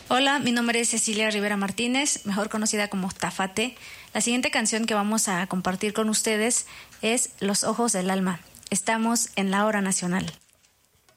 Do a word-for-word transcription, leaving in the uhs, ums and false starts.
Hola, mi nombre es Cecilia Rivera Martínez, mejor conocida como Tafate. La siguiente canción que vamos a compartir con ustedes es Los Ojos del Alma. Estamos en la Hora Nacional.